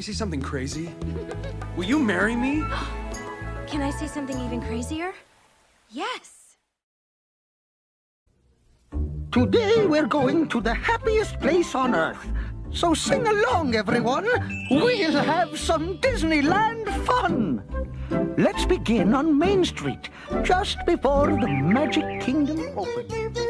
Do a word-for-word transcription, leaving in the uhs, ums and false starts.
I say something crazy? Will you marry me? Can I say something even crazier? Yes. Today we're going to the happiest place on Earth. So sing along, everyone. We'll have some Disneyland fun. Let's begin on Main Street, just before the Magic Kingdom opens.